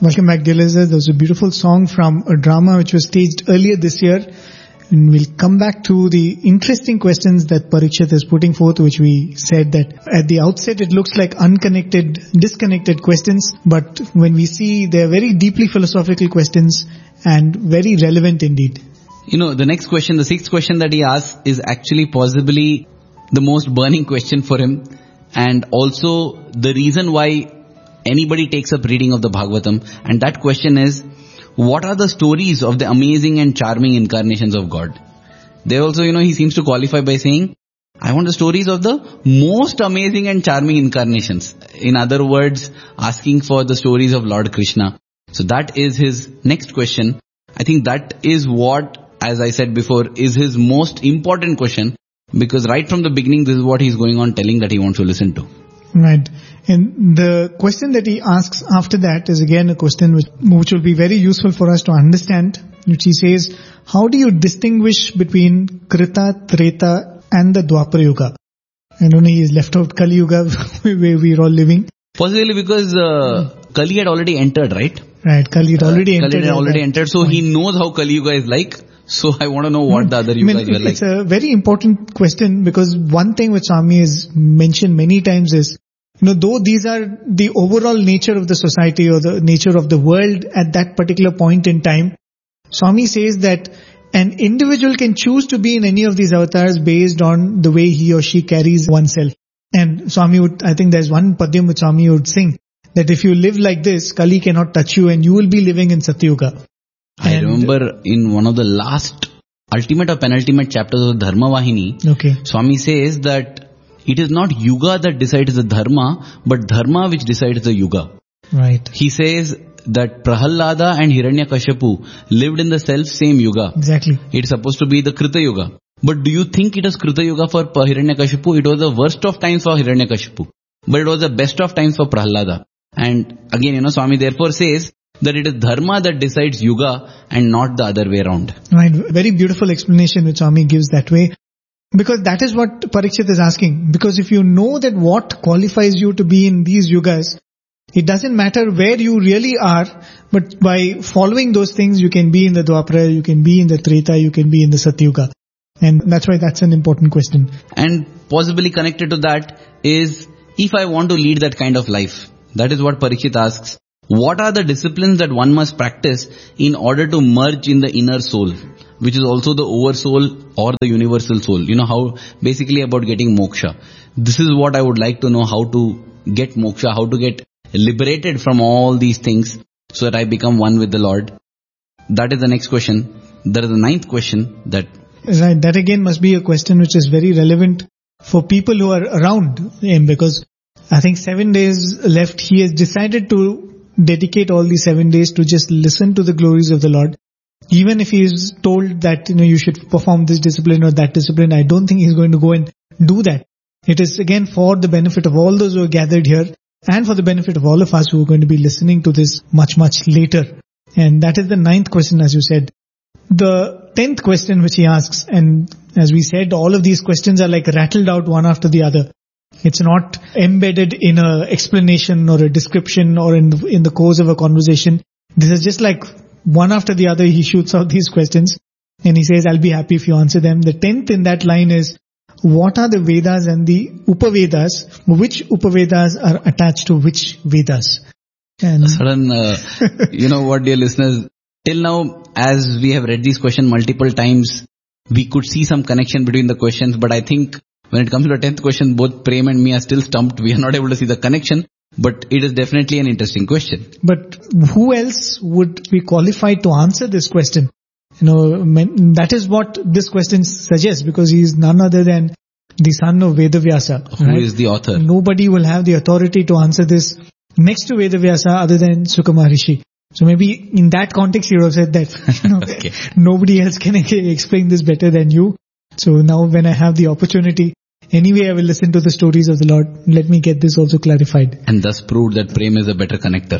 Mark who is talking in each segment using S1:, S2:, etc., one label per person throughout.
S1: Welcome back, dear listeners. There was a beautiful song from a drama which was staged earlier this year. And we'll come back to the interesting questions that Parikshit is putting forth, which we said that at the outset it looks like unconnected, disconnected questions. But when we see, they're very deeply philosophical questions and very relevant indeed.
S2: The next question, the sixth question that he asks is actually possibly the most burning question for him. And also the reason why anybody takes up reading of the Bhagavatam. And that question is, what are the stories of the amazing and charming incarnations of God? There also, he seems to qualify by saying, I want the stories of the most amazing and charming incarnations. In other words, asking for the stories of Lord Krishna. So that is his next question. I think that is what, as I said before, is his most important question. Because right from the beginning, this is what he's going on telling that he wants to listen to.
S1: Right. And the question that he asks after that is again a question which will be very useful for us to understand, which he says, how do you distinguish between Krita, Treta and the Dwapara Yuga? And only he has left out Kali Yuga where we're all living.
S2: Possibly because Kali had already entered, right?
S1: Right, Kali had already entered.
S2: So he knows how Kali Yuga is like. So I want to know what the other yugas were like.
S1: It's a very important question because one thing which Swami has mentioned many times is, though these are the overall nature of the society or the nature of the world at that particular point in time, Swami says that an individual can choose to be in any of these avatars based on the way he or she carries oneself. And Swami I think there's one padyam which Swami would sing, that if you live like this, Kali cannot touch you and you will be living in Satyuga.
S2: I remember in one of the last ultimate or penultimate chapters of Dharma Vahini, Swami says that it is not Yuga that decides the Dharma, but Dharma which decides the Yuga.
S1: Right.
S2: He says that Prahalada and Hiranyakashipu lived in the self-same Yuga.
S1: Exactly.
S2: It's supposed to be the Krita Yuga. But do you think it was Krita Yuga for Hiranyakashipu? It was the worst of times for Hiranyakashipu. But it was the best of times for Prahalada. And again, Swami therefore says that it is Dharma that decides Yuga and not the other way around.
S1: Right. Very beautiful explanation which Swami gives that way. Because that is what Parikshit is asking. Because if you know that what qualifies you to be in these yugas, it doesn't matter where you really are, but by following those things, you can be in the Dwapara, you can be in the Treta, you can be in the Satyuga. And that's why that's an important question.
S2: And possibly connected to that is, if I want to lead that kind of life, that is what Parikshit asks. What are the disciplines that one must practice in order to merge in the inner soul, which is also the oversoul or the universal soul? How basically about getting moksha. This is what I would like to know, how to get moksha, how to get liberated from all these things so that I become one with the Lord. That is the next question. There is the ninth question that...
S1: Right, that again must be a question which is very relevant for people who are around him, because I think 7 days left. He has decided to dedicate all these 7 days to just listen to the glories of the Lord. Even if he is told that, you should perform this discipline or that discipline, I don't think he's going to go and do that. It is again for the benefit of all those who are gathered here and for the benefit of all of us who are going to be listening to this much, much later. And that is the ninth question, as you said. The 10th question which he asks, and as we said, all of these questions are like rattled out one after the other. It's not embedded in a explanation or a description or in the course of a conversation. This is just like one after the other. He shoots out these questions and he says, I'll be happy if you answer them. The 10th in that line is, what are the Vedas and the Upavedas? Which Upavedas are attached to which Vedas? And
S2: sudden, what, dear listeners, till now, as we have read these questions multiple times, we could see some connection between the questions, but I think when it comes to the 10th question, both Prem and me are still stumped. We are not able to see the connection, but it is definitely an interesting question.
S1: But who else would be qualified to answer this question? That is what this question suggests, because he is none other than the son of Vedavyasa.
S2: Who is the author?
S1: Nobody will have the authority to answer this next to Vedavyasa other than Shuka Maharishi. So maybe in that context he would have said that
S2: okay.
S1: Nobody else can explain this better than you. So now when I have the opportunity, anyway I will listen to the stories of the Lord. Let me get this also clarified.
S2: And thus proved that Prem is a better connector.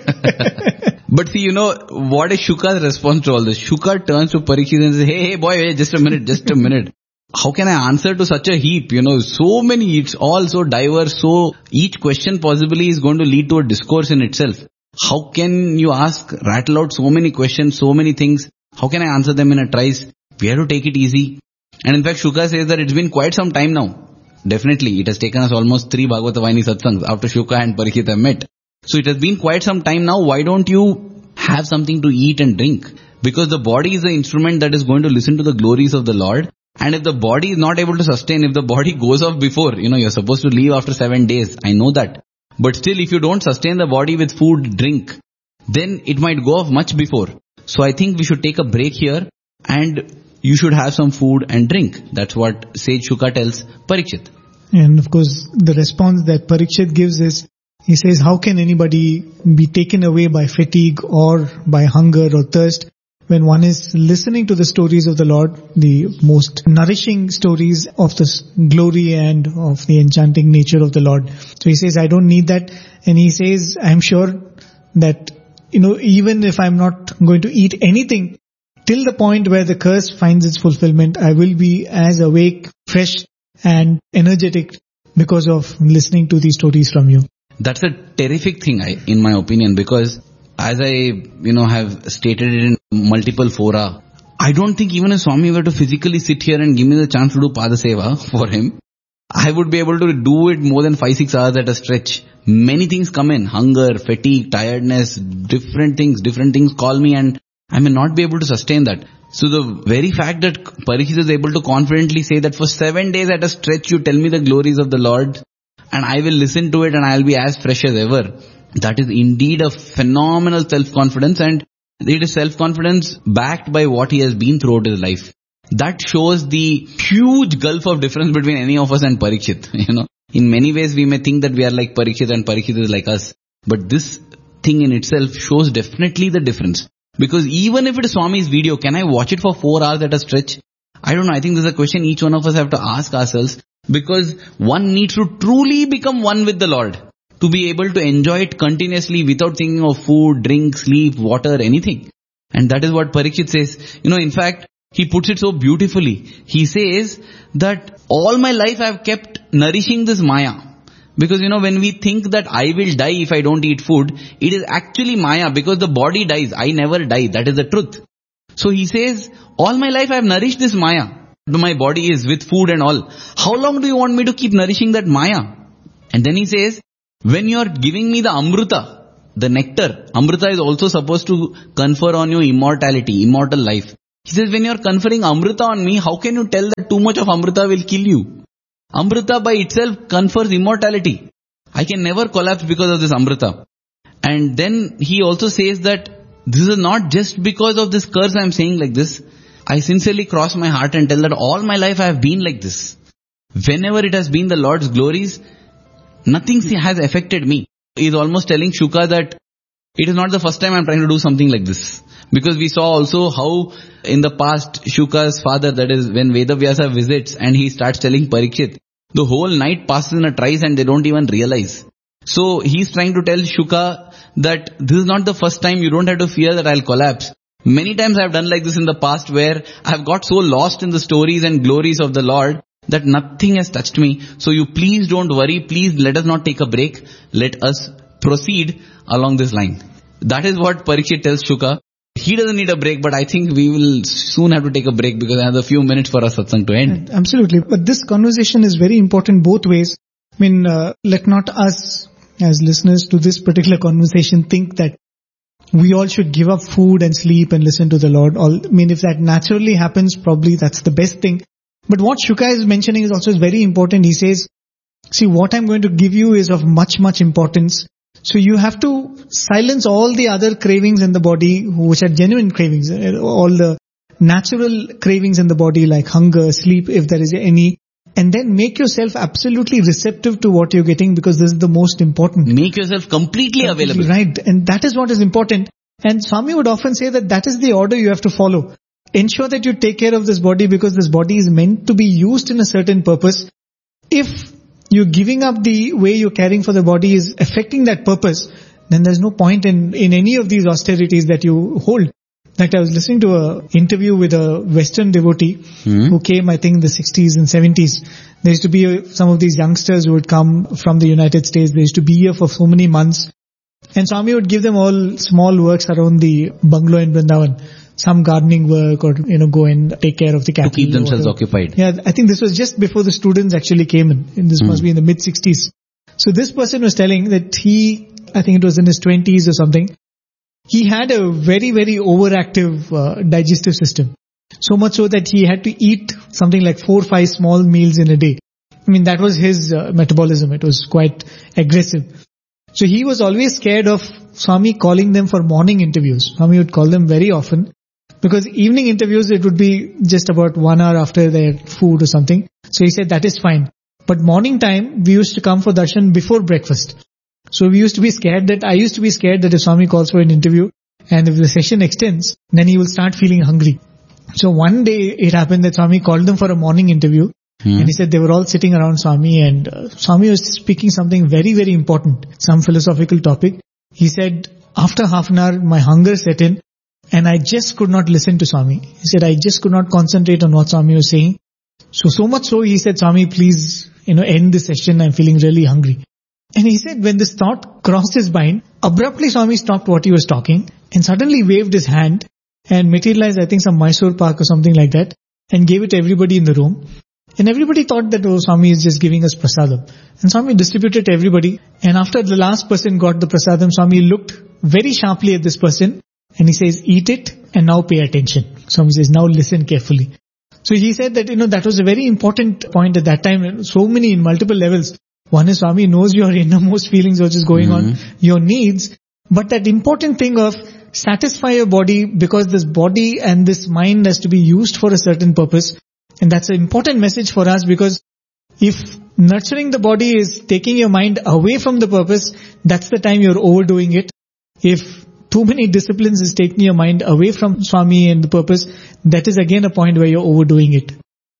S2: But see, what is Shuka's response to all this? Shuka turns to Parikshit and says, hey boy, just a minute. How can I answer to such a heap? So many, it's all so diverse. So each question possibly is going to lead to a discourse in itself. How can you rattle out so many questions, so many things? How can I answer them in a trice? We have to take it easy. And in fact, Shuka says that it's been quite some time now. Definitely, it has taken us almost 3 Bhagavata Vahini satsangs after Shuka and Parikshit have met. So it has been quite some time now. Why don't you have something to eat and drink? Because the body is the instrument that is going to listen to the glories of the Lord. And if the body is not able to sustain, if the body goes off before, you're supposed to leave after 7 days. I know that. But still, if you don't sustain the body with food, drink, then it might go off much before. So I think we should take a break here and you should have some food and drink. That's what Sage Shuka tells Parikshit.
S1: And of course, the response that Parikshit gives is, he says, how can anybody be taken away by fatigue or by hunger or thirst when one is listening to the stories of the Lord, the most nourishing stories of the glory and of the enchanting nature of the Lord. So he says, I don't need that. And he says, I'm sure that, even if I'm not going to eat anything, till the point where the curse finds its fulfillment, I will be as awake, fresh and energetic because of listening to these stories from you.
S2: That's a terrific thing, in my opinion, because as I, have stated it in multiple fora, I don't think even if Swami were to physically sit here and give me the chance to do Padaseva for him, I would be able to do it more than 5-6 hours at a stretch. Many things come in, hunger, fatigue, tiredness, different things call me and I may not be able to sustain that. So the very fact that Parikshit is able to confidently say that for 7 days at a stretch you tell me the glories of the Lord and I will listen to it and I will be as fresh as ever. That is indeed a phenomenal self-confidence, and it is self-confidence backed by what he has been throughout his life. That shows the huge gulf of difference between any of us and Parikshit. In many ways we may think that we are like Parikshit and Parikshit is like us. But this thing in itself shows definitely the difference. Because even if it is Swami's video, can I watch it for 4 hours at a stretch? I don't know. I think this is a question each one of us have to ask ourselves. Because one needs to truly become one with the Lord to be able to enjoy it continuously without thinking of food, drink, sleep, water, anything. And that is what Parikshit says. In fact, he puts it so beautifully. He says that all my life I have kept nourishing this Maya. Because when we think that I will die if I don't eat food, it is actually Maya because the body dies. I never die. That is the truth. So he says, all my life I have nourished this Maya. My body is with food and all. How long do you want me to keep nourishing that Maya? And then he says, when you are giving me the Amruta, the nectar, Amruta is also supposed to confer on you immortality, immortal life. He says, when you are conferring Amruta on me, how can you tell that too much of Amruta will kill you? Amruta by itself confers immortality. I can never collapse because of this Amruta. And then he also says that this is not just because of this curse I am saying like this. I sincerely cross my heart and tell that all my life I have been like this. Whenever it has been the Lord's glories, nothing has affected me. He is almost telling Shuka that it is not the first time I am trying to do something like this. Because we saw also how in the past Shuka's father, that is when Vedavyasa visits and he starts telling Parikshit, the whole night passes in a trice and they don't even realize. So he's trying to tell Shuka that this is not the first time, you don't have to fear that I'll collapse. Many times I've done like this in the past where I've got so lost in the stories and glories of the Lord that nothing has touched me. So you please don't worry, please let us not take a break. Let us proceed along this line. That is what Parikshit tells Shuka. He doesn't need a break, but I think we will soon have to take a break because I have a few minutes for our satsang to end.
S1: Absolutely. But this conversation is very important both ways. Let not us as listeners to this particular conversation think that we all should give up food and sleep and listen to the Lord. If that naturally happens, probably that's the best thing. But what Shuka is mentioning is also very important. He says, see, what I'm going to give you is of much, much importance. So you have to silence all the other cravings in the body, which are genuine cravings, all the natural cravings in the body like hunger, sleep, if there is any, and then make yourself absolutely receptive to what you're getting because this is the most important.
S2: Make yourself completely available.
S1: Right. And that is what is important. And Swami would often say that is the order you have to follow. Ensure that you take care of this body because this body is meant to be used in a certain purpose. If you're giving up the way you're caring for the body is affecting that purpose, then there's no point in any of these austerities that you hold. In fact, I was listening to an interview with a Western devotee who came, I think, in the 60s and 70s. There used to be some of these youngsters who would come from the United States. They used to be here for so many months. And Swami would give them all small works around the bungalow in Vrindavan. Some gardening work or, go and take care of the cattle.
S2: To keep themselves occupied.
S1: Yeah, I think this was just before the students actually came in. And this must be in the mid-60s. So this person was telling that I think it was in his 20s or something, he had a very, very overactive digestive system. So much so that he had to eat something like 4 or 5 small meals in a day. I mean, that was his metabolism. It was quite aggressive. So he was always scared of Swami calling them for morning interviews. Swami would call them very often because evening interviews, it would be just about 1 hour after their food or something. So he said that is fine. But morning time, we used to come for darshan before breakfast. So I used to be scared that if Swami calls for an interview and if the session extends, then he will start feeling hungry. So one day it happened that Swami called them for a morning interview. And he said they were all sitting around Swami and Swami was speaking something very, very important, some philosophical topic. He said, after half an hour, my hunger set in and I just could not listen to Swami. He said, I just could not concentrate on what Swami was saying. So much so, he said, Swami, please, end the session. I'm feeling really hungry. And he said, when this thought crossed his mind, abruptly Swami stopped what he was talking and suddenly waved his hand and materialized, I think, some Mysore Pak or something like that and gave it to everybody in the room. And everybody thought that, Swami is just giving us prasadam. And Swami distributed to everybody. And after the last person got the prasadam, Swami looked very sharply at this person and he says, eat it and now pay attention. Swami says, now listen carefully. So he said that, that was a very important point at that time. So many in multiple levels. One is Swami knows your innermost feelings, which is going on, your needs. But that important thing of satisfy your body, because this body and this mind has to be used for a certain purpose. And that's an important message for us, because if nurturing the body is taking your mind away from the purpose, that's the time you're overdoing it. If too many disciplines is taking your mind away from Swami and the purpose, that is again a point where you're overdoing it.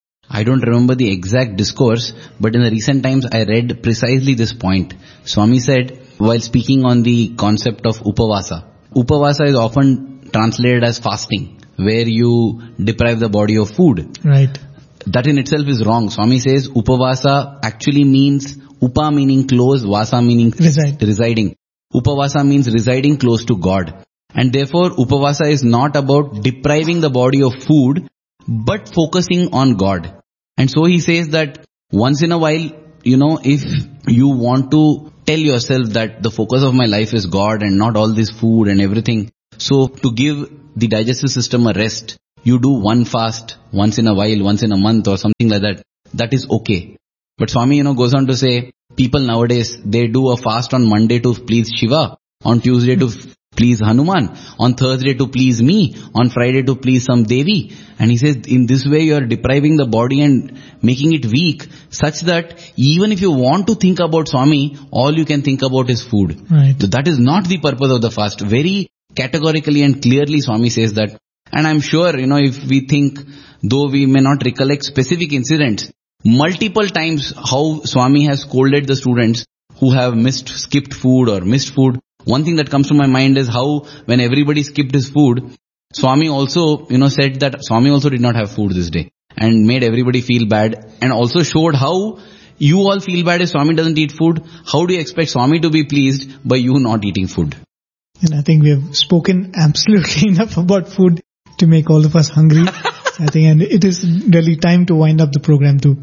S2: I don't remember the exact discourse, but in the recent times I read precisely this point. Swami said, while speaking on the concept of upavasa is often translated as fasting, where you deprive the body of food.
S1: Right.
S2: That in itself is wrong. Swami says upavasa actually means, upa meaning close, vasa meaning residing. Upavasa means residing close to God. And therefore upavasa is not about depriving the body of food, but focusing on God. And so he says that once in a while, if you want to tell yourself that the focus of my life is God and not all this food and everything. So to give the digestive system a rest, you do one fast once in a while, once in a month or something like that. That is okay. But Swami, goes on to say, people nowadays, they do a fast on Monday to please Shiva, on Tuesday to please Hanuman, on Thursday to please me, on Friday to please some Devi. And he says, in this way you are depriving the body and making it weak, such that even if you want to think about Swami, all you can think about is food.
S1: Right.
S2: So that is not the purpose of the fast. Very categorically and clearly Swami says that. And I'm sure, if we think, though we may not recollect specific incidents, multiple times how Swami has scolded the students who have skipped food or missed food. One thing that comes to my mind is how when everybody skipped his food, Swami also, said that Swami also did not have food this day and made everybody feel bad, and also showed how you all feel bad if Swami doesn't eat food. How do you expect Swami to be pleased by you not eating food?
S1: And I think we have spoken absolutely enough about food to make all of us hungry. I think, and it is really time to wind up the program too.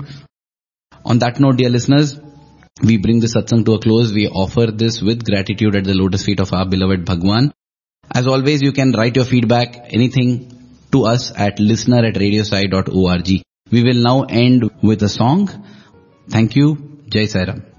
S2: On that note, dear listeners, we bring the satsang to a close. We offer this with gratitude at the lotus feet of our beloved Bhagwan. As always, you can write your feedback, anything, to us at listener@radiosai.org. We will now end with a song. Thank you. Jai Sai Ram.